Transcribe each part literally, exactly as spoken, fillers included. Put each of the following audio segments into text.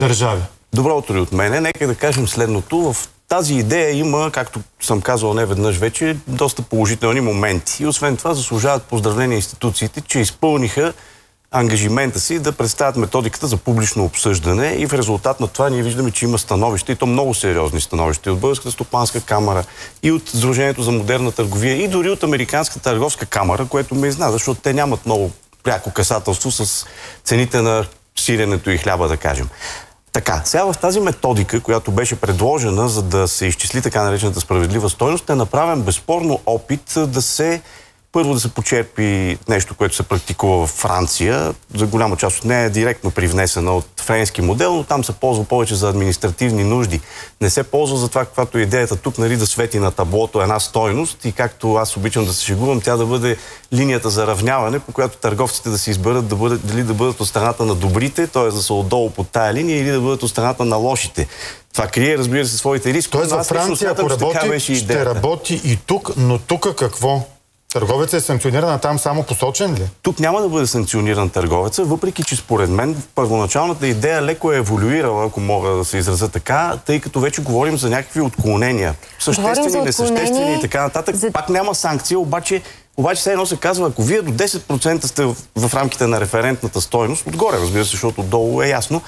държави. Добро утро от мене. Нека да кажем следното. В тази идея има, както съм казал неведнъж вече, доста положителни моменти. И освен това заслужават поздравления институциите, че изпълниха ангажимента си да представят методиката за публично обсъждане и в резултат на това ние виждаме, че има становища и то много сериозни становища и от Българската стопанска камара, и от Сдружението за модерна търговия, и дори от Американската търговска камара, което ме изненада, защото те нямат много пряко касателство с цените на сиренето и хляба, да кажем. Така, сега в тази методика, която беше предложена, за да се изчисли така наречената справедлива стойност, е направен безспорно опит да се първо да се почерпи нещо, което се практикува във Франция. За голяма част от нея е директно привнесена от френски модел, но там се ползва повече за административни нужди. Не се ползва за това, каквато е идеята тук, нали, да свети на таблото една стойност и както аз обичам да се шегувам, тя да бъде линията за равняване, по която търговците да се изберат да бъдат, дали да бъдат от страната на добрите, т.е. да са отдолу под тая линия, или да бъдат от страната на лошите. Това крие, разбира се, своите рискове. Тоест във Франция, ако работи, ще работи и тук, но тук какво? Търговецът е санкциониран, а там само посочен ли? Тук няма да бъде санкциониран търговеца, въпреки че според мен първоначалната идея леко е еволюирала, ако мога да се изразя така, тъй като вече говорим за някакви отклонения. Съществени, несъществени и така нататък. За... Пак няма санкция, обаче, обаче все едно се казва, ако вие до десет процента сте в, в рамките на референтната стойност, отгоре, разбира се, защото отдолу е ясно,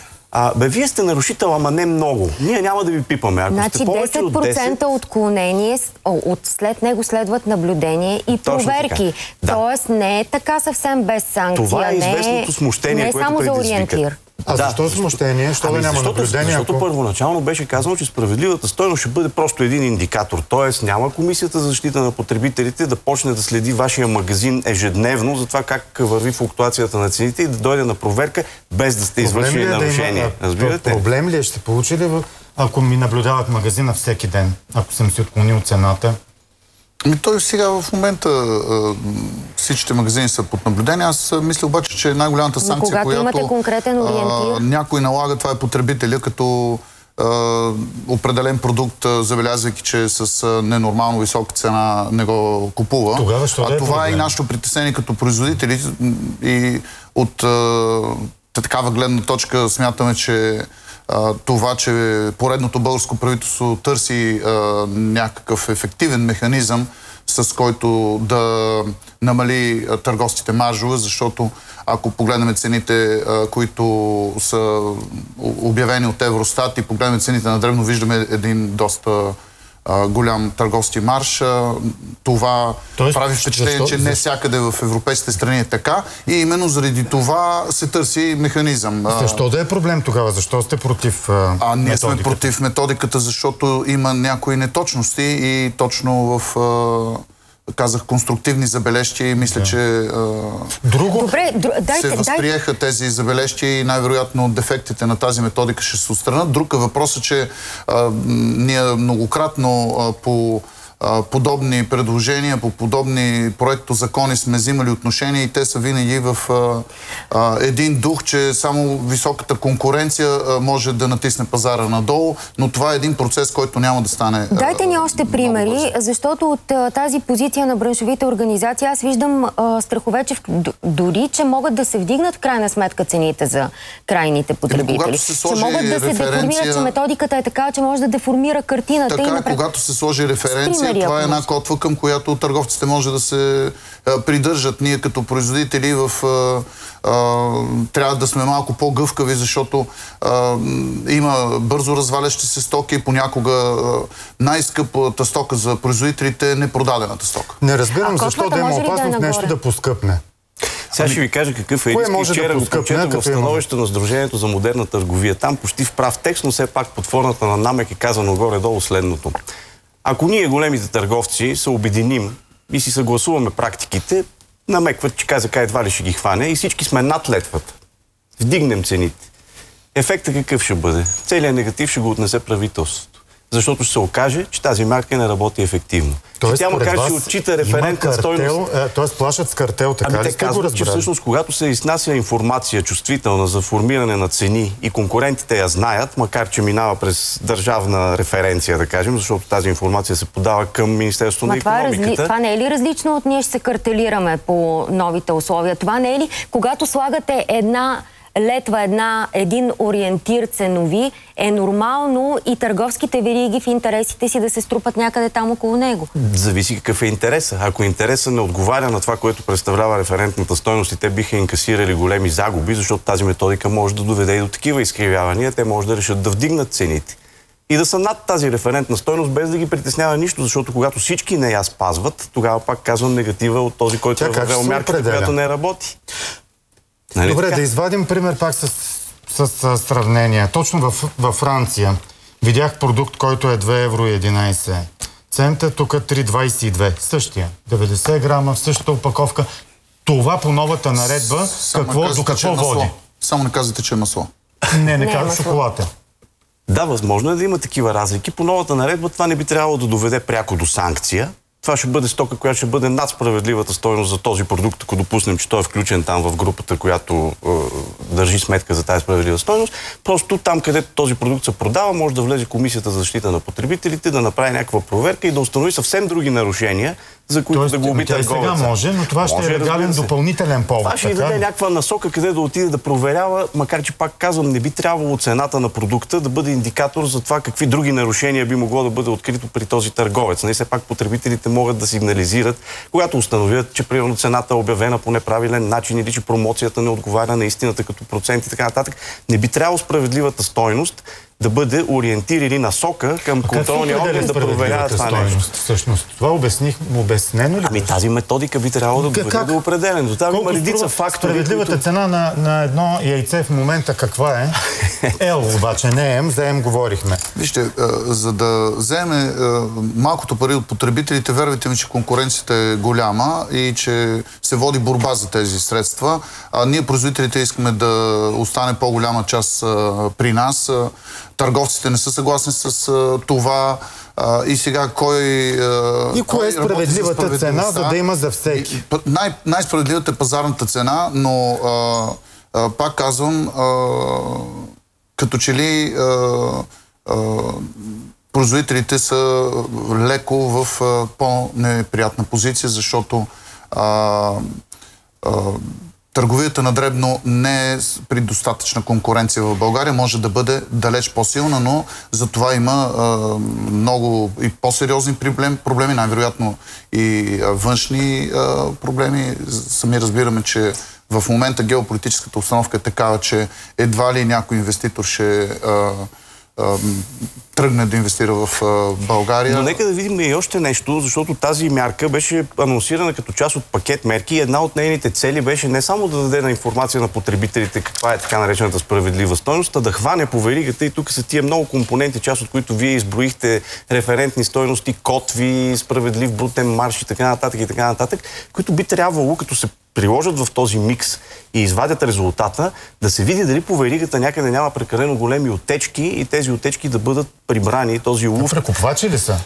А, бе, вие сте нарушител, ама не много. Ние няма да ви пипаме. Ако значи сте десет процента от десет... отклонение, от след него следват наблюдение и точно проверки. Да. Тоест не е така съвсем без санкция. Това е известното смущение, не е което само за ориентир. А да, защо смущение? Защо ами, да няма защото, наблюдение? Защото ако... първоначално беше казано, че справедливата стойност ще бъде просто един индикатор. Тоест няма Комисията за защита на потребителите да почне да следи вашия магазин ежедневно за това как върви флуктуацията на цените и да дойде на проверка без да сте извършили нарушение. Да Разбирате? Проблем ли е? Ще получи ли, ако ми наблюдават магазина всеки ден, ако съм си отклонил цената? Ами той сега в момента а, всичките магазини са под наблюдение. Аз мисля обаче, че най-голямата санкция, когато която имате конкретен ориентир, а, някой налага, това е потребителя, като а, определен продукт, забелязвайки, че с а, ненормално висока цена не го купува. Тогава, що да е а това проблем? е и нашето притеснение като производители и от а, такава гледна точка смятаме, че Uh, това, че поредното българско правителство търси uh, някакъв ефективен механизъм, с който да намали uh, търговските маржове, защото ако погледнем цените, uh, които са обявени от Евростат и погледнем цените на дребно, виждаме един доста uh, голям търговски марж. Uh, това Тоест, прави впечатление, защо? че не всякъде в европейските страни е така и именно заради това се търси механизъм. Защо да е проблем тогава? Защо сте против uh, А ние методиката? сме против методиката, защото има някои неточности и точно в, uh, казах, конструктивни забележки и мисля, да. че uh, Друго? Добре, дру... дайте, се възприеха дайте. тези забележки и най-вероятно дефектите на тази методика ще се отстранят. Друг е въпросът, че uh, ние многократно uh, по подобни предложения, по подобни проектозакони сме взимали отношение и те са винаги в а, а, един дух, че само високата конкуренция а, може да натисне пазара надолу, но това е един процес, който няма да стане. Дайте ни още примери, защото от а, тази позиция на браншовите организации аз виждам а, страхове, че в, дори, че могат да се вдигнат в крайна сметка цените за крайните потребители. Се че могат да референция... се деформират, че методиката е така, че може да деформира картината. Така, и напред... когато се сложи референция, това е една котва, към която търговците може да се а, придържат. Ние като производители в, а, а, трябва да сме малко по-гъвкави, защото а, има бързо развалящи се стоки и понякога най-скъпата стока за производителите е непродадената стока. Не разбирам а защо да има опасност да нещо да поскъпне. Сега ще ви кажа какъв е риск. Вчера го прочетох в становището на Сдружението за модерна търговия. Там почти в прав текст, но все пак под формата на намек е казано горе-долу следното. Ако ние, големите търговци, се обединим и си съгласуваме практиките, намекват, че КЗК едва ли ще ги хване и всички сме над летвата. Вдигнем цените. Ефектът какъв ще бъде? Целият негатив ще го отнесе правителството. Защото ще се окаже, че тази марка не работи ефективно. Тоест, тя макар ще отчита референтна стойност. Тоест плашат с картел, така ами ли те казват, че всъщност когато се изнася информация чувствителна за формиране на цени и конкурентите я знаят, макар че минава през държавна референция, да кажем, защото тази информация се подава към Министерството на икономиката. Това, е разли... това не е ли различно от ние ще се картелираме по новите условия? Това не е ли, когато слагате една летва една, един ориентир ценови, е нормално и търговските вериги в интересите си да се струпат някъде там около него. Зависи какъв е интересът. Ако интересът не отговаря на това, което представлява референтната стойност и те биха инкасирали големи загуби, защото тази методика може да доведе и до такива изкривявания, те може да решат да вдигнат цените. И да са над тази референтна стойност, без да ги притеснява нищо, защото когато всички не я спазват, тогава пак казвам негатива от този, който е въвел мярката, която не работи. Нали Добре, така? Да извадим пример пак с, с, с сравнение. Точно във, във Франция видях продукт, който е две евро и единайсет цента, тук три двайсет и две. Същия. деветдесет грама, в същата опаковка. Това по новата наредба, Само какво, казвате, до какво води? Масло. Само не казвате, че е масло. Не, не, не казвам шоколада. Да, възможно е да има такива разлики. По новата наредба това не би трябвало да доведе пряко до санкция. Това ще бъде стока, която ще бъде над справедливата стойност за този продукт, ако допуснем, че той е включен там в групата, която е, държи сметка за тази справедлива стойност. Просто там, където този продукт се продава, може да влезе Комисията за защита на потребителите, да направи някаква проверка и да установи съвсем други нарушения, за които Тоест, да глоби търговеца. Сега може, но това може, ще е легален допълнителен повод. Това ще й даде някаква насока, къде да отиде да проверява, макар че пак казвам, не би трябвало цената на продукта да бъде индикатор за това какви други нарушения би могло да бъде открито при този търговец. Не все пак потребителите могат да сигнализират, когато установят, че примерно цената е обявена по неправилен начин или че промоцията не отговаря на истината като процент и така нататък. Не би трябвало справедливата стойност да бъде ориентир или насока към контролния орган да проверява това нещо. Всъщност, това обясних, обяснено ли? Ами тази методика би трябвало да доведе до определено. Там има редица фактори. Справедливата които... цена на, на едно яйце в момента каква е? Ел обаче, не М, за М говорихме. Вижте, за да вземе малкото пари от потребителите, вервайте ми, че конкуренцията е голяма и че се води борба за тези средства. А ние, производителите, искаме да остане по-голяма част при нас. Търговците не са съгласни с а, това а, и сега кой... А, и кое е справедливата цена, за да има за всеки? Най- най-справедливата е пазарната цена, но а, а, пак казвам, а, като че ли а, а, производителите са леко в а, по-неприятна позиция, защото а, а, търговията на дребно не е при достатъчна конкуренция в България, може да бъде далеч по-силна, но за това има а, много и по-сериозни проблем, проблеми, най-вероятно и а, външни а, проблеми. Сами разбираме, че в момента геополитическата обстановка е такава, че едва ли някой инвеститор ще а, а, тръгне да инвестира в а, България. Но нека да видим и още нещо, защото тази мярка беше анонсирана като част от пакет мерки и една от нейните цели беше не само да даде на информация на потребителите каква е така наречената справедлива стойност, а да хване по веригата, и тук са тия много компоненти, част от които вие изброихте, референтни стойности, котви, справедлив брутен марш и така нататък и така нататък, които би трябвало, като се приложат в този микс и извадят резултата, да се види дали по веригата някъде няма прекалено големи отечки и тези отечки да бъдат прибрани, този улов. Прекупвачи ли са?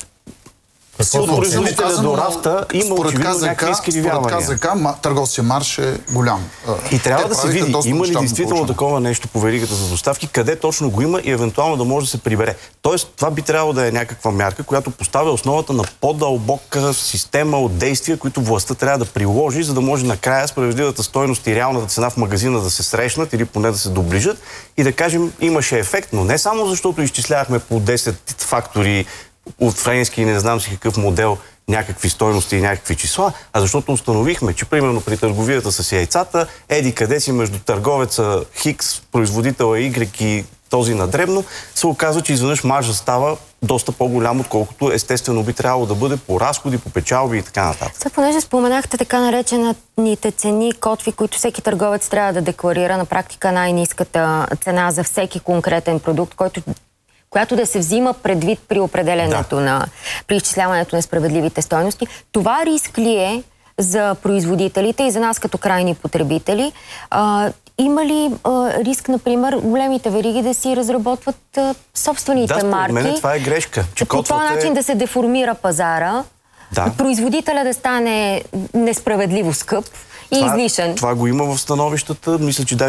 От производителя до рафта има очевидно някакви изкривявания. Според КЗК търговския марш е голям. И трябва да се види, има ли действително такова нещо по веригата за доставки, къде точно го има и евентуално да може да се прибере. Тоест, това би трябвало да е някаква мярка, която поставя основата на по-дълбока система от действия, които властта трябва да приложи, за да може накрая справедливата стойност и реалната цена в магазина да се срещнат или поне да се доближат и да кажем, имаше ефект, но не само защото изчислявахме по десет фактори от френски и не знам си какъв модел някакви стойности и някакви числа, а защото установихме, че примерно при търговията с яйцата, еди къде си между търговеца Хикс, производителя Y и този на дребно, се оказва, че изведнъж маржа става доста по-голям, отколкото естествено би трябвало да бъде по разходи, по печалби и така нататък. Сега, понеже споменахте така наречените цени, котви, които всеки търговец трябва да декларира, на практика най-ниската цена за всеки конкретен продукт, който която да се взима предвид при определенето да. на, при изчисляването на справедливите стойности. Това риск ли е за производителите и за нас като крайни потребители? А, има ли а, риск, например, големите вериги да си разработват а, собствените да, марки? Да, според това е грешка. Че по този начин е... да се деформира пазара, да. производителя да стане несправедливо скъп и това, излишен. Това го има в становищата. Мисля, че даже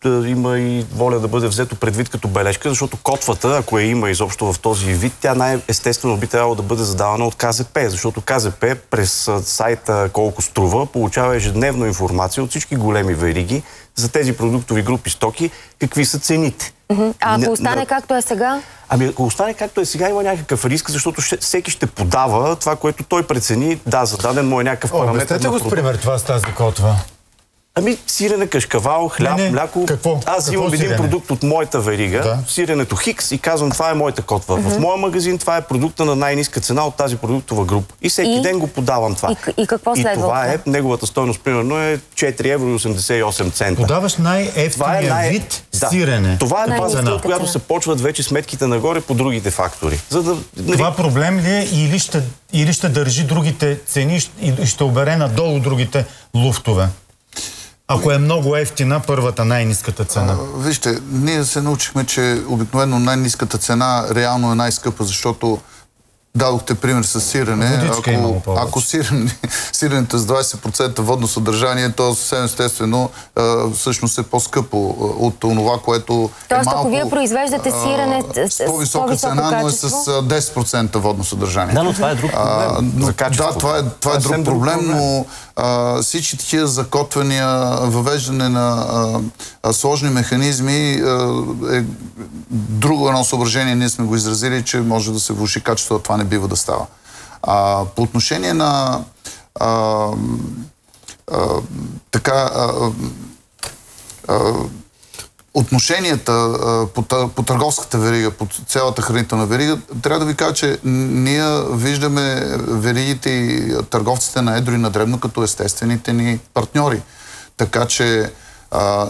да има и воля да бъде взето предвид като бележка, защото котвата, ако я има изобщо в този вид, тя най-естествено би трябвало да бъде задавана от КЗП, защото КЗП през сайта Колко струва получава ежедневно информация от всички големи вериги за тези продуктови групи стоки, какви са цените. Uh-huh. А ако остане на... както е сега? Ами ако остане както е сега, има някакъв риск, защото ще, всеки ще подава това, което той прецени. Да, зададен му е някакъв О, параметр. Обяснете го с пример това с тази котва. Ами сирене, кашкавал, хляб, не, не. мляко. Какво? Аз Какво имам един сирене? продукт от моята верига, да. Сиренето Хикс, и казвам, това е моята котва. Mm-hmm. В моя магазин това е продукта на най-ниска цена от тази продуктова група. И всеки и? ден го подавам това. И, и какво следва? И това е, неговата стойност, примерно, е четири евро и осемдесет и осем цента. Подаваш най-ефтиния е най... вид да. сирене. Това е базата, от която се почват вече сметките нагоре по другите фактори. За да... Това проблем ли е или ще, или ще държи другите цени и ще обере надолу другите луфтове? Ако е много ефтина, първата най-ниската цена. А, вижте, ние се научихме, че обикновено най-ниската цена реално е най-скъпа, защото дадохте пример с сирене. Ако, ако сирене, сиренето с двайсет процента водно съдържание, то съвсем естествено а, всъщност е по-скъпо от това, което Тоест, е малко... ако вие произвеждате сирене а, с по-висока цена, но е с десет процента водно съдържание. Да, но това е друг проблем. А, но, да, това е, това е друг проблем, проблем, но а, всички такива закотвания, въвеждане на а, сложни механизми а, е друго едно съображение. Ние сме го изразили, че може да се влоши качеството, това не бива да става. А, по отношение на а, а, така а, а, отношенията а, по, по търговската верига, по цялата хранителна верига, трябва да ви кажа, че ние виждаме веригите и търговците на едро и на дребно като естествените ни партньори. Така че а,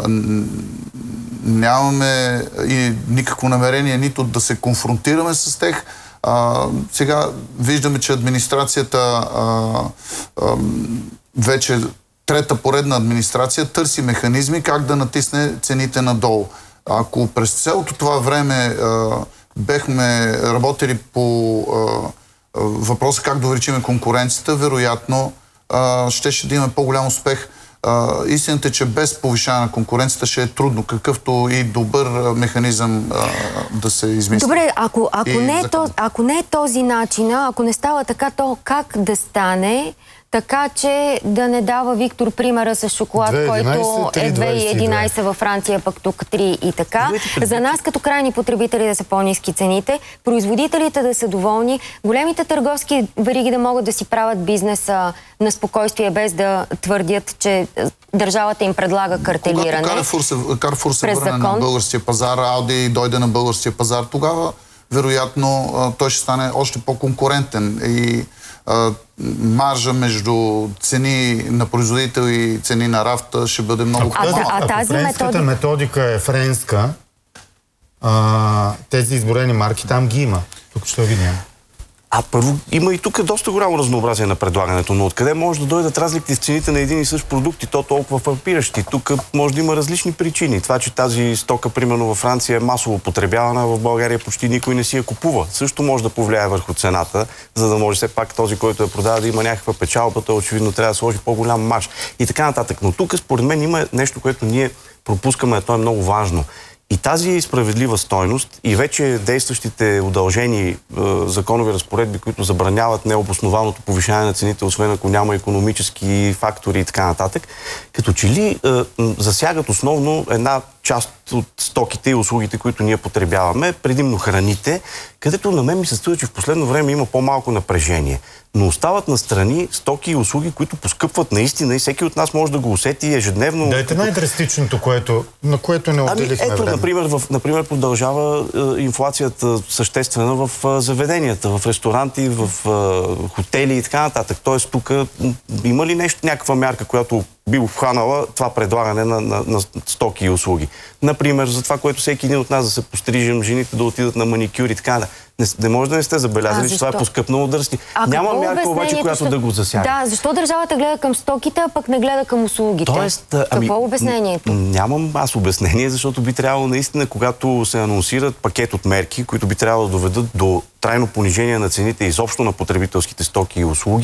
нямаме и никакво намерение нито да се конфронтираме с тях. А, сега виждаме, че администрацията а, а, вече трета поредна администрация търси механизми как да натисне цените надолу. Ако през цялото това време а, бехме работили по а, въпроса как да увеличим конкуренцията, вероятно а, щеше да имаме по-голям успех. Uh, истината е, че без повишаване на конкуренцията ще е трудно, какъвто и добър механизъм uh, да се измисли. Добре, ако, ако, не е то, ако не е този начин, ако не става така, то как да стане, така че да не дава Виктор примера с шоколад, който е две и единайсет във Франция, пък тук три и така. За нас като крайни потребители да са по-ниски цените, производителите да са доволни, големите търговски вериги да могат да си правят бизнеса на спокойствие, без да твърдят, че държавата им предлага картелиране. Когато Карфур се върне на българския пазар, Ауди дойде на българския пазар, тогава вероятно той ще стане още по-конкурентен и маржа между цени на производител и цени на рафта ще бъде много по-малка. А, а тази френската методика е френска, а, тези изборени марки там ги има. Тук ще видим. А първо, има и тук доста голямо разнообразие на предлагането, но откъде може да дойдат разликите в цените на един и същ продукт и то толкова фрапиращи? Тук може да има различни причини. Това, че тази стока, примерно във Франция, е масово потребявана, в България почти никой не си я купува. Също може да повлияе върху цената, за да може все пак този, който я продава, да има някаква печалба, той очевидно трябва да сложи по-голям марж и така нататък. Но тук, според мен, има нещо, което ние пропускаме, а то е много важно. И тази справедлива стойност и вече действащите удължени е, законови разпоредби, които забраняват необоснованото повишаване на цените, освен ако няма икономически фактори и така нататък, като че ли е, засягат основно една част от стоките и услугите, които ние потребяваме, предимно храните, където на мен ми се струва, че в последно време има по-малко напрежение. Но остават настрани стоки и услуги, които поскъпват наистина и всеки от нас може да го усети ежедневно. Дайте най-драстичното, което, на което не отделихме ами, ето, време. Например, в, например продължава е, инфлацията съществена в е, заведенията, в ресторанти, в е, хотели и така нататък. Тоест тук има ли нещо, някаква мярка, която би обхванала това предлагане на, на, на стоки и услуги? Например, за това, което всеки един от нас да се пострижем, жените да отидат на маникюр и така. Не, не може да не сте забелязали, че това е поскъпнало да расти. Няма мярка обаче, която защо... да го засяга. Да, защо държавата гледа към стоките, а пък не гледа към услугите? Тоест, какво ами, е обяснението? Нямам аз обяснение, защото би трябвало наистина, когато се анонсират пакет от мерки, които би трябвало да доведат до трайно понижение на цените изобщо на потребителските стоки и услуги,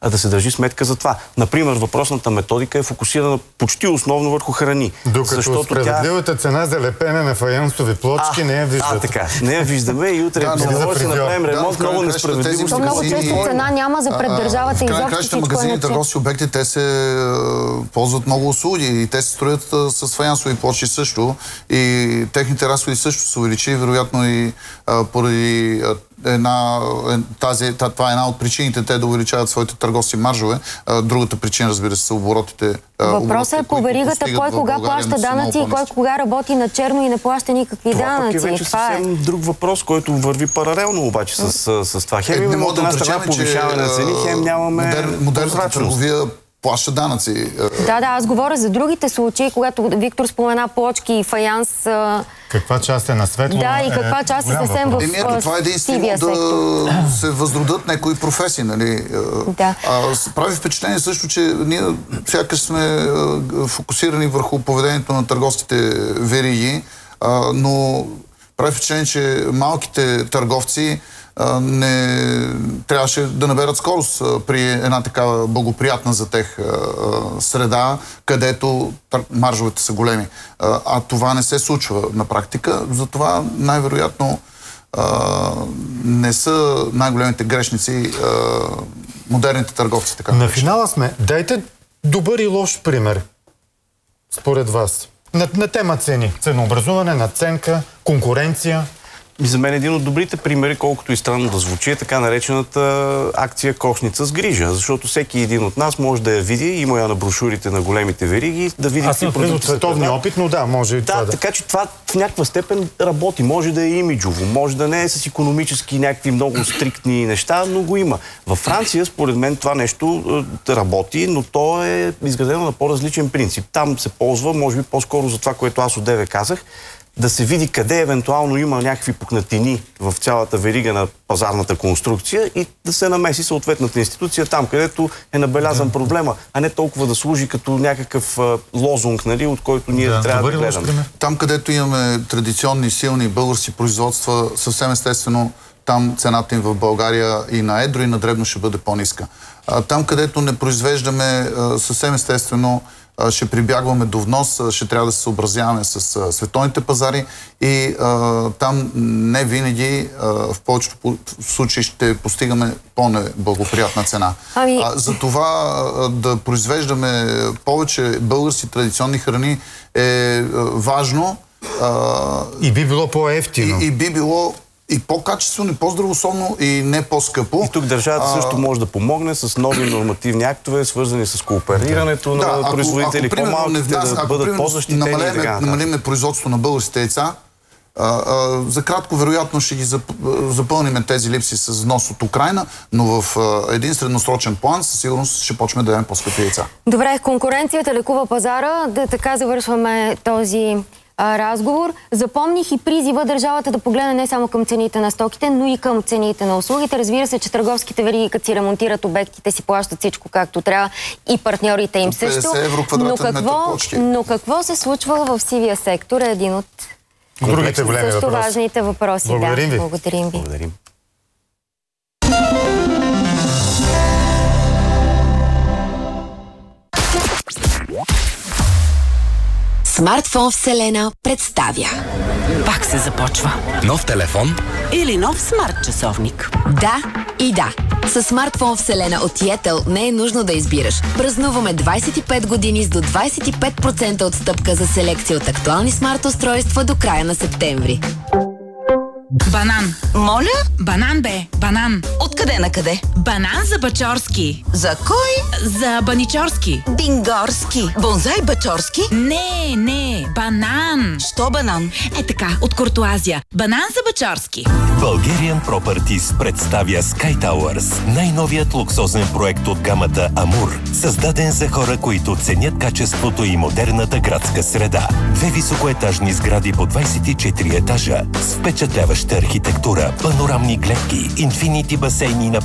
а да се държи сметка за това. Например, въпросната методика е фокусирана почти основно върху храни. Докато справедливата тя... цена за лепене на фаянсови плочки а, не я виждате. А, така. Не я виждаме и утре, ако да, да, да направим ремонт, да, много несправедливо. То много често цена няма за пред държавата и изобщо всичко магазини, търговски обекти, те се ползват много услуги и те се строят с фаянсови плочки също и техните разходи също се увеличи, вероятно и а, поради една, тази, това е една от причините те да увеличават своите търговски маржове. А, другата причина, разбира се, са оборотите. Въпросът е по веригата кой кога плаща данъци и кой кога работи на черно и не плаща никакви това данъци. Това пък е вече това съвсем е... друг въпрос, който върви паралелно обаче с, с, с това. Хем е, имаме от една страна повишаване на цени, хем нямаме модер, модерната търговия плаща данъци. Да, да, аз говоря за другите случаи, когато Виктор спомена плочки и фаянс. Каква част е на светло? Да, и каква е част е съвсем в сивия сектор. Това е един стимул да се възродят някои професии, нали? Да. А, прави впечатление също, че ние сякаш сме фокусирани върху поведението на търговските вериги, но прави впечатление, че малките търговци не трябваше да наберат скорост при една такава благоприятна за тях среда, където маржовете са големи. А това не се случва на практика, затова най-вероятно не са най-големите грешници модерните търговци. Така на финала сме. Дайте добър и лош пример, според вас. На, на тема цени, ценообразуване, надценка, конкуренция. За мен един от добрите примери, колкото и странно да звучи, е така наречената акция Кошница с грижа. Защото всеки един от нас може да я види, има я на брошурите на големите вериги, да види... Аз съм от световния опит, но да, може и да, това да... така че това в някаква степен работи. Може да е имиджово, може да не е с икономически някакви много стриктни неща, но го има. Във Франция, според мен, това нещо работи, но то е изградено на по-различен принцип. Там се ползва, може би по-скоро за това, което аз одеве казах, да се види къде евентуално има някакви пукнатини в цялата верига на пазарната конструкция и да се намеси съответната институция там, където е набелязан да. проблема, а не толкова да служи като някакъв а, лозунг, нали, от който ние да, трябва да гледаме. Там, където имаме традиционни, силни български производства, съвсем естествено, там цената им в България и на едро, и на дребно ще бъде по-ниска. Там, където не произвеждаме, съвсем естествено, ще прибягваме до внос, ще трябва да се съобразяваме с световните пазари и а, там не винаги, а, в повечето случаи ще постигаме по-неблагоприятна цена. Ами... А, за това а, да произвеждаме повече български традиционни храни е а, важно. А, и би било по-евтино. И, и би било и по-качествено, и по-здравословно, и не по-скъпо. И тук държавата а... също може да помогне с нови нормативни актове, свързани с кооперирането да, на ако, производители, по-малките да бъдат по-защитени. Намалиме, намалиме производството на българските яйца, а, а, за кратко вероятно ще ги зап, запълним тези липси с внос от Украйна, но в а, един средносрочен план със сигурност ще почнем да ядем по-скъпи яйца. Добре, конкуренцията лекува пазара. Да, така завършваме този разговор. Запомних и призива държавата да погледне не само към цените на стоките, но и към цените на услугите. Разбира се, че търговските вериги, като си ремонтират обектите, си плащат всичко както трябва и партньорите им също. Но какво, но какво се случва в сивия сектор е един от другите големи също въпроси. важните въпроси. Благодарим да. ви. Благодарим ви. Благодарим. Смартфон Вселена представя. Пак се започва. Нов телефон? Или нов смарт-часовник? Да и да. С смартфон Вселена от Yettel не е нужно да избираш. Празнуваме двайсет и пет години с до двайсет и пет процента отстъпка за селекция от актуални смарт-устройства до края на септември. Банан. Моля? Банан бе, банан. Откъде на къде? Банан за Бачорски. За кой? За Баничорски. Бингорски. Бонзай Бачорски? Не, не, банан. Що банан? Е така, от Куртуазия. Банан за Бачорски. Bulgarian Properties представя Sky Towers, най-новият луксозен проект от гамата Амур, създаден за хора, които ценят качеството и модерната градска среда. Две високоетажни сгради по двайсет и четири етажа с впечатляваща архитектура, панорамни гледки, инфинити басейни на покривите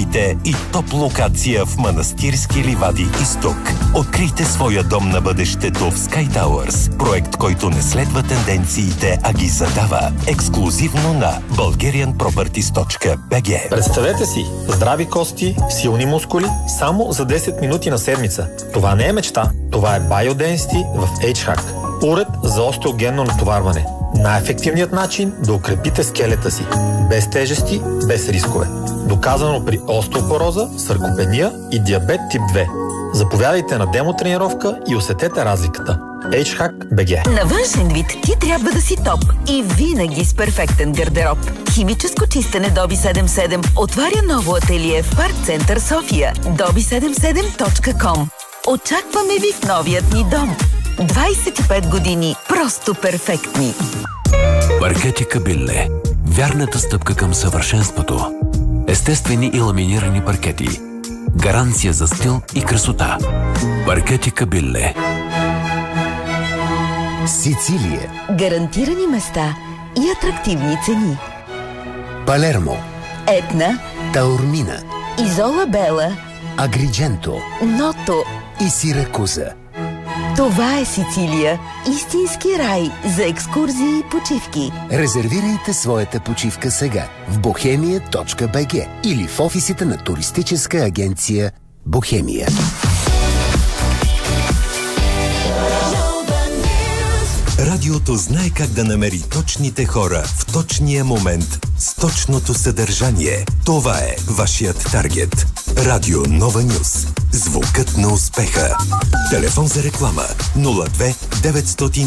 новинките и топ локация в Манастирски ливади изток. Открийте своя дом на бъдещето в Sky Towers, проект, който не следва тенденциите, а ги задава. Ексклузивно на bulgarian properties точка би джи. Представете си, здрави кости, силни мускули, само за десет минути на седмица. Това не е мечта, това е Biodensity в H-Hack. Уред за остеогенно натоварване. Най-ефективният начин да укрепите скелета си. Без тежести, без рискове. Доказано при остеопороза, саркопения и диабет тип две. Заповядайте на демо тренировка и усетете разликата. H-Hack би джи. На външен вид ти трябва да си топ и винаги с перфектен гардероб. Химическо чистене Доби седемдесет и седем отваря ново ателие в Парк Център София. доби седемдесет и седем точка ком. Очакваме ви в новият ни дом. двайсет и пет години просто перфектни. Паркети Кабилле. Вярната стъпка към съвършенството. Естествени и ламинирани паркети. Гаранция за стил и красота. Паркети Кабилле. Сицилия. Гарантирани места и атрактивни цени. Палермо. Етна. Таурмина. Изола Бела. Агридженто. Ното. И Сиракуза. Това е Сицилия. Истински рай за екскурзии и почивки. Резервирайте своята почивка сега в бохемия точка би джи или в офисите на туристическа агенция Бохемия. Радиото знае как да намери точните хора в точния момент с точното съдържание. Това е вашият таргет. Радио Нова Нюс. Звукът на успеха. Телефон за реклама нула две деветстотин